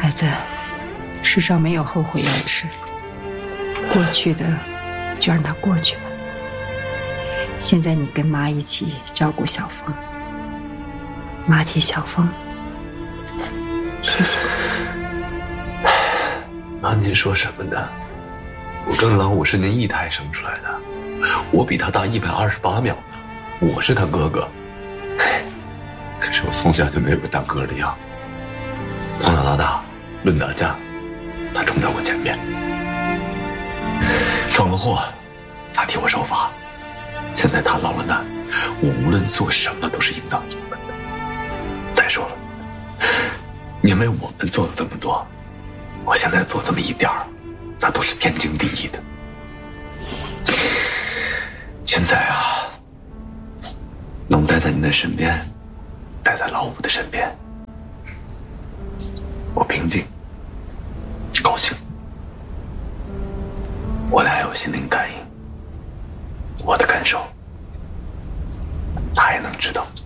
孩子，世上没有后悔药吃，过去的就让它过去吧。现在你跟妈一起照顾小凤，妈替小凤谢谢你。 妈，您说什么呢？我跟郎武是您一胎生出来的，我比他大128秒呢，我是他哥哥。可是我从小就没有个当哥的样，从小到大，论打架，他冲在我前面。闯了祸，他替我受罚。现在他落了难，我无论做什么都是应当应分的。再说了，因为我们做了这么多，我现在做这么一点儿，那都是天经地义的。现在啊，能待在您的身边，待在老五的身边，我平静，高兴。我俩有心灵感应，我的感受，他也能知道。